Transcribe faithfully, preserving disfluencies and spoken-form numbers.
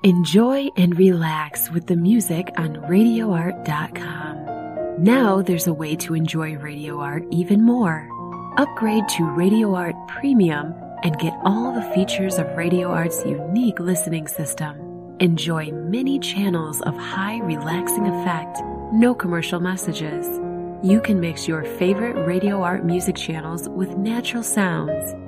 Enjoy and relax with the music on radio art dot com. Now there's a way to enjoy Radio Art even more. Upgrade to Radio Art Premium and get all the features of Radio Art's unique listening system. Enjoy many channels of high relaxing effect, no commercial messages. You can mix your favorite Radio Art music channels with natural sounds.